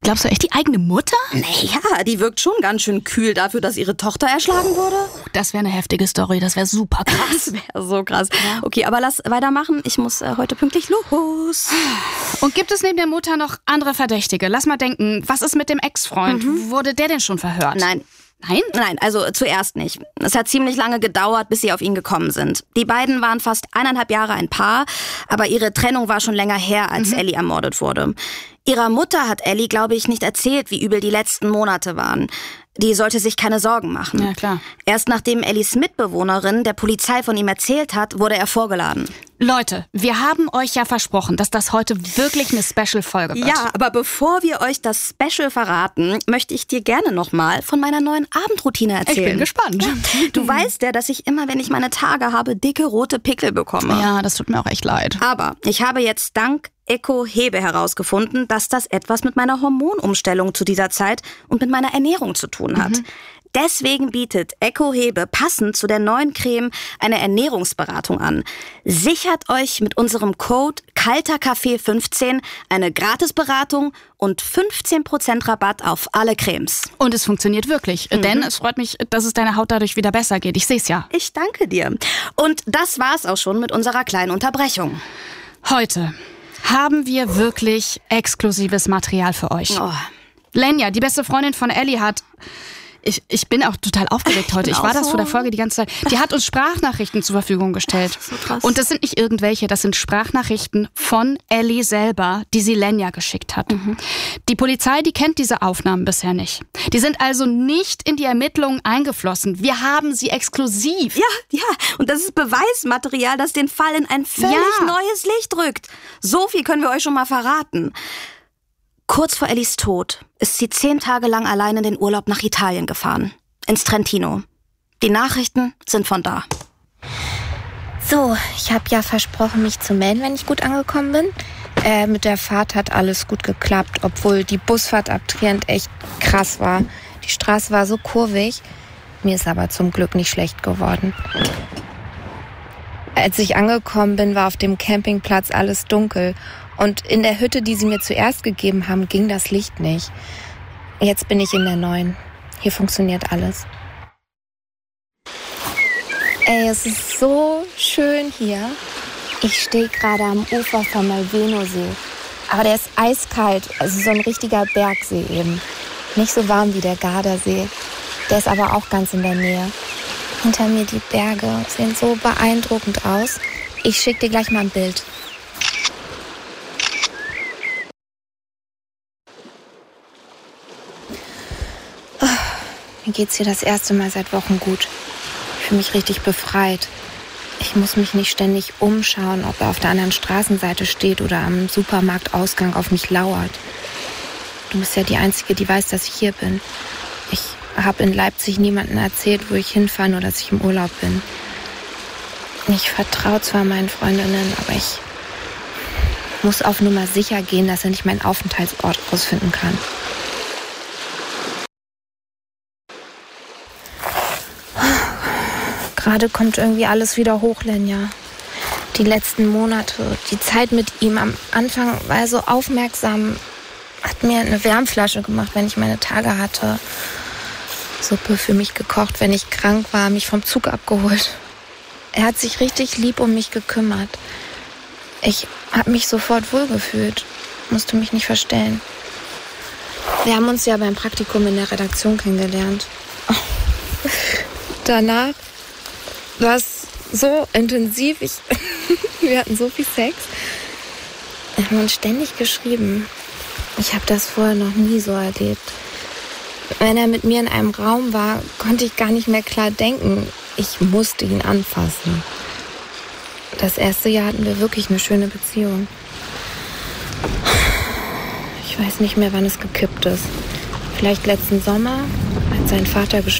Glaubst du echt, die eigene Mutter? Naja, die wirkt schon ganz schön kühl dafür, dass ihre Tochter erschlagen wurde. Das wäre eine heftige Story, das wäre super krass. Das wäre so krass. Ja. Okay, aber lass weitermachen. Ich muss heute pünktlich los. Und gibt es neben der Mutter noch andere Verdächtige? Lass mal denken, was ist mit dem Ex-Freund? Wurde der denn schon verhört? Nein. Nein? Nein, also zuerst nicht. Es hat ziemlich lange gedauert, bis sie auf ihn gekommen sind. Die beiden waren fast 1,5 Jahre ein Paar, aber ihre Trennung war schon länger her, als Ellie ermordet wurde. Ihrer Mutter hat Ellie, glaube ich, nicht erzählt, wie übel die letzten Monate waren. Die sollte sich keine Sorgen machen. Ja, klar. Erst nachdem Ellies Mitbewohnerin der Polizei von ihm erzählt hat, wurde er vorgeladen. Leute, wir haben euch ja versprochen, dass das heute wirklich eine Special-Folge wird. Ja, aber bevor wir euch das Special verraten, möchte ich dir gerne nochmal von meiner neuen Abendroutine erzählen. Ich bin gespannt. Du weißt ja, dass ich immer, wenn ich meine Tage habe, dicke rote Pickel bekomme. Ja, das tut mir auch echt leid. Aber ich habe jetzt dank Eko Hebe herausgefunden, dass das etwas mit meiner Hormonumstellung zu dieser Zeit und mit meiner Ernährung zu tun hat. Deswegen bietet Eko Hebe passend zu der neuen Creme eine Ernährungsberatung an. Sichert euch mit unserem Code KalterKaffee15 eine Gratisberatung und 15% Rabatt auf alle Cremes. Und es funktioniert wirklich, denn es freut mich, dass es deiner Haut dadurch wieder besser geht. Ich sehe es ja. Ich danke dir. Und das war's auch schon mit unserer kleinen Unterbrechung. Heute haben wir wirklich exklusives Material für euch. Oh. Lenja, die beste Freundin von Ellie, hat... Ich bin auch total aufgeregt heute. Ich war das vor der Folge die ganze Zeit. Die hat uns Sprachnachrichten zur Verfügung gestellt. So krass. Und das sind nicht irgendwelche, das sind Sprachnachrichten von Ellie selber, die sie Lenja geschickt hat. Die Polizei, die kennt diese Aufnahmen bisher nicht. Die sind also nicht in die Ermittlungen eingeflossen. Wir haben sie exklusiv. Ja, und das ist Beweismaterial, das den Fall in ein völlig neues Licht rückt. So viel können wir euch schon mal verraten. Kurz vor Ellies Tod ist sie 10 Tage lang allein in den Urlaub nach Italien gefahren. Ins Trentino. Die Nachrichten sind von da. So, ich habe ja versprochen, mich zu melden, wenn ich gut angekommen bin. Mit der Fahrt hat alles gut geklappt, obwohl die Busfahrt ab Trient echt krass war. Die Straße war so kurvig. Mir ist aber zum Glück nicht schlecht geworden. Als ich angekommen bin, war auf dem Campingplatz alles dunkel. Und in der Hütte, die sie mir zuerst gegeben haben, ging das Licht nicht. Jetzt bin ich in der neuen. Hier funktioniert alles. Ey, es ist so schön hier. Ich stehe gerade am Ufer vom Malveno-See. Aber der ist eiskalt, also so ein richtiger Bergsee eben. Nicht so warm wie der Gardasee. Der ist aber auch ganz in der Nähe. Hinter mir die Berge sehen so beeindruckend aus. Ich schicke dir gleich mal ein Bild. Mir geht's hier das erste Mal seit Wochen gut. Ich fühle mich richtig befreit. Ich muss mich nicht ständig umschauen, ob er auf der anderen Straßenseite steht oder am Supermarktausgang auf mich lauert. Du bist ja die Einzige, die weiß, dass ich hier bin. Ich habe in Leipzig niemandem erzählt, wo ich hinfahre, nur dass ich im Urlaub bin. Ich vertraue zwar meinen Freundinnen, aber ich muss auf Nummer sicher gehen, dass er nicht meinen Aufenthaltsort rausfinden kann. Gerade kommt irgendwie alles wieder hoch, Lenja. Die letzten Monate, die Zeit mit ihm. Am Anfang war er so aufmerksam, hat mir eine Wärmflasche gemacht, wenn ich meine Tage hatte. Suppe für mich gekocht, wenn ich krank war, mich vom Zug abgeholt. Er hat sich richtig lieb um mich gekümmert. Ich habe mich sofort wohlgefühlt, musste mich nicht verstellen. Wir haben uns ja beim Praktikum in der Redaktion kennengelernt. Danach war es so intensiv. Wir hatten so viel Sex. Wir haben uns ständig geschrieben. Ich habe das vorher noch nie so erlebt. Wenn er mit mir in einem Raum war, konnte ich gar nicht mehr klar denken. Ich musste ihn anfassen. Das erste Jahr hatten wir wirklich eine schöne Beziehung. Ich weiß nicht mehr, wann es gekippt ist. Vielleicht letzten Sommer, als sein Vater gestorben ist.